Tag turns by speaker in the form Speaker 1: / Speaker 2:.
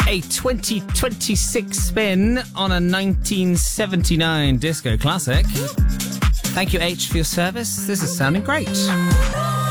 Speaker 1: A 2026 spin on a 1979 disco classic. Thank you, H, for your service. This is sounding great.